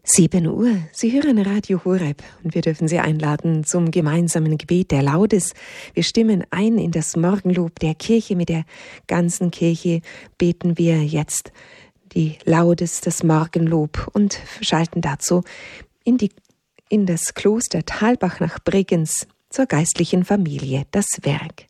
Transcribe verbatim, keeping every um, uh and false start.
sieben Uhr. Sie hören Radio Horeb und wir dürfen Sie einladen zum gemeinsamen Gebet der Laudes. Wir stimmen ein in das Morgenlob der Kirche. Mit der ganzen Kirche beten wir jetzt die Laudes, das Morgenlob und schalten dazu in, die, in das Kloster Thalbach nach Bregenz zur geistlichen Familie, das Werk.